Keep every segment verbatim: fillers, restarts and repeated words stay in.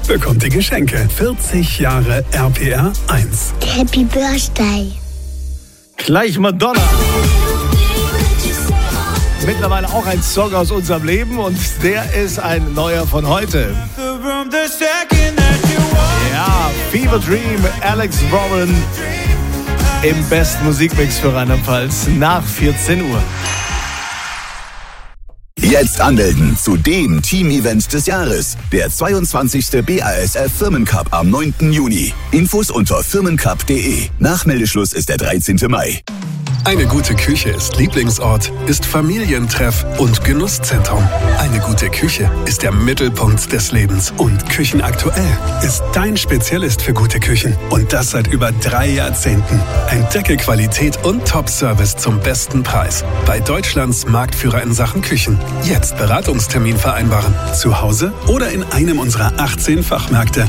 bekommt die Geschenke. vierzig Jahre R P R eins. Happy Birthday. Gleich Madonna. Mittlerweile auch ein Song aus unserem Leben und der ist ein neuer von heute. Ja, Fever Dream, Alex Warren im besten Musikmix für Rheinland-Pfalz nach vierzehn Uhr. Jetzt anmelden zu dem Team-Event des Jahres. Der zweiundzwanzigste B A S F Firmencup am neunten Juni. Infos unter firmencup punkt de. Nachmeldeschluss ist der dreizehnten Mai. Eine gute Küche ist Lieblingsort, ist Familientreff und Genusszentrum. Eine gute Küche ist der Mittelpunkt des Lebens. Und Küchenaktuell ist dein Spezialist für gute Küchen. Und das seit über drei Jahrzehnten. Entdecke Qualität und Top-Service zum besten Preis. Bei Deutschlands Marktführer in Sachen Küchen. Jetzt Beratungstermin vereinbaren. Zu Hause oder in einem unserer achtzehn Fachmärkte.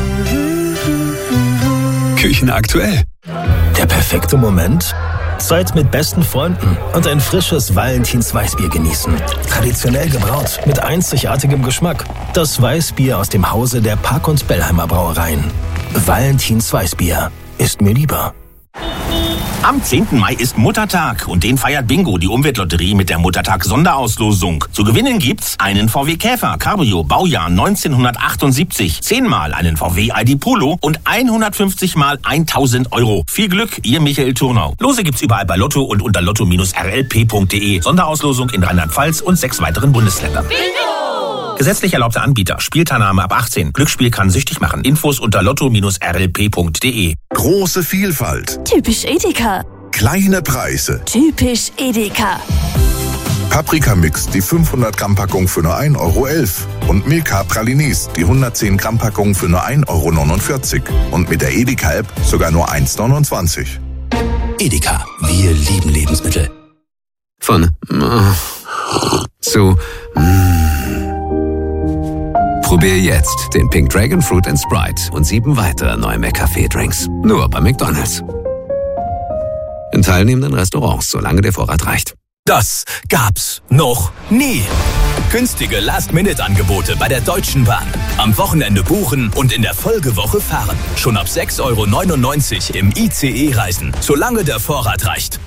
Küchenaktuell. Der perfekte Moment? Zeit mit besten Freunden und ein frisches Valentins Weißbier genießen. Traditionell gebraut, mit einzigartigem Geschmack. Das Weißbier aus dem Hause der Park- und Bellheimer Brauereien. Valentins Weißbier ist mir lieber. Am zehnten Mai ist Muttertag und den feiert Bingo, die Umweltlotterie mit der Muttertag-Sonderauslosung. Zu gewinnen gibt's einen V W Käfer, Cabrio, Baujahr neunzehnhundertachtundsiebzig, zehnmal einen V W I D Polo und hundertfünfzig mal tausend Euro. Viel Glück, Ihr Michael Turnau. Lose gibt's überall bei Lotto und unter lotto Bindestrich r l p punkt de. Sonderauslosung in Rheinland-Pfalz und sechs weiteren Bundesländern. Bingo! Gesetzlich erlaubter Anbieter. Spielteilnahme ab achtzehn. Glücksspiel kann süchtig machen. Infos unter lotto Bindestrich r l p punkt de. Große Vielfalt. Typisch Edeka. Kleine Preise. Typisch Edeka. Paprika-Mix, die fünfhundert Gramm Packung für nur ein Euro elf. Und Milka Pralinis, die hundertzehn Gramm Packung für nur ein Euro neunundvierzig. Und mit der Edeka-App sogar nur eins neunundzwanzig. Edeka, wir lieben Lebensmittel. Von äh, zu mm. Probier jetzt den Pink Dragon Fruit and Sprite und sieben weitere neue McCafé-Drinks. Nur bei McDonald's. In teilnehmenden Restaurants, solange der Vorrat reicht. Das gab's noch nie. Günstige Last-Minute-Angebote bei der Deutschen Bahn. Am Wochenende buchen und in der Folgewoche fahren. Schon ab sechs Euro neunundneunzig im I C E-Reisen, solange der Vorrat reicht.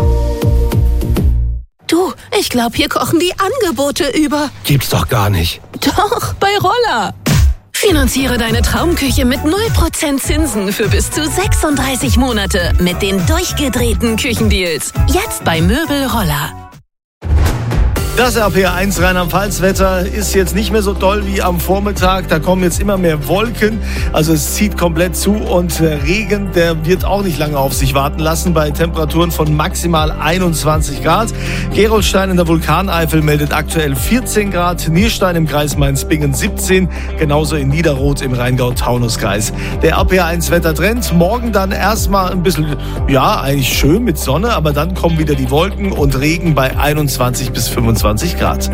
Du, ich glaube, hier kochen die Angebote über. Gibt's doch gar nicht. Doch, bei Roller. Finanziere deine Traumküche mit null Prozent Zinsen für bis zu sechsunddreißig Monate mit den durchgedrehten Küchendeals. Jetzt bei Möbel Roller. Das R P R eins Rheinland-Pfalz-Wetter ist jetzt nicht mehr so doll wie am Vormittag. Da kommen jetzt immer mehr Wolken. Also es zieht komplett zu und Regen, der wird auch nicht lange auf sich warten lassen bei Temperaturen von maximal einundzwanzig Grad. Gerolstein in der Vulkaneifel meldet aktuell vierzehn Grad. Nierstein im Kreis Mainz-Bingen siebzehn. Genauso in Niederroth im Rheingau-Taunus-Kreis. Der R P R eins Wettertrend. Morgen dann erstmal ein bisschen, ja, eigentlich schön mit Sonne. Aber dann kommen wieder die Wolken und Regen bei einundzwanzig bis fünfundzwanzig Grad.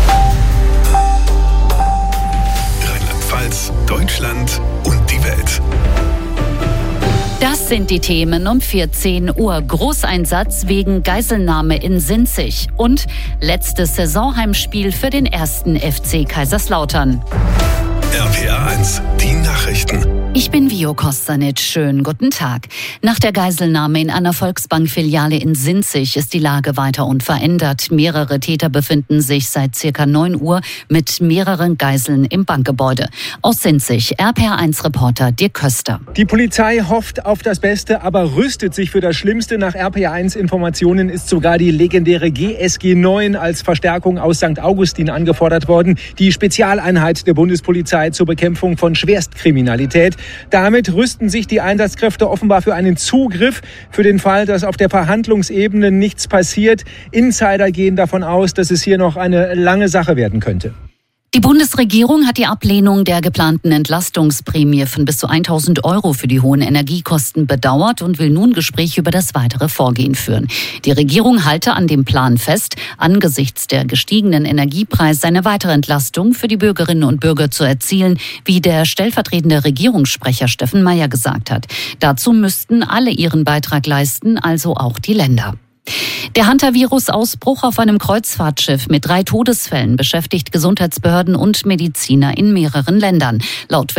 Rheinland-Pfalz, Deutschland und die Welt. Das sind die Themen um vierzehn Uhr. Großeinsatz wegen Geiselnahme in Sinzig. Und letztes Saisonheimspiel für den ersten F C Kaiserslautern. R P R eins, die Nachrichten. Ich bin Vio Kostanic. Schönen guten Tag. Nach der Geiselnahme in einer Volksbank-Filiale in Sinzig ist die Lage weiter unverändert. Mehrere Täter befinden sich seit circa neun Uhr mit mehreren Geiseln im Bankgebäude. Aus Sinzig, R P R eins Reporter Dirk Köster. Die Polizei hofft auf das Beste, aber rüstet sich für das Schlimmste. Nach R P R eins Informationen ist sogar die legendäre G S G neun als Verstärkung aus Sankt Augustin angefordert worden. Die Spezialeinheit der Bundespolizei zur Bekämpfung von Schwerstkriminalität. Damit rüsten sich die Einsatzkräfte offenbar für einen Zugriff. Für den Fall, dass auf der Verhandlungsebene nichts passiert. Insider gehen davon aus, dass es hier noch eine lange Sache werden könnte. Die Bundesregierung hat die Ablehnung der geplanten Entlastungsprämie von bis zu tausend Euro für die hohen Energiekosten bedauert und will nun Gespräche über das weitere Vorgehen führen. Die Regierung halte an dem Plan fest, angesichts der gestiegenen Energiepreise eine weitere Entlastung für die Bürgerinnen und Bürger zu erzielen, wie der stellvertretende Regierungssprecher Steffen Mayer gesagt hat. Dazu müssten alle ihren Beitrag leisten, also auch die Länder. Der Hantavirus-Ausbruch auf einem Kreuzfahrtschiff mit drei Todesfällen beschäftigt Gesundheitsbehörden und Mediziner in mehreren Ländern. Laut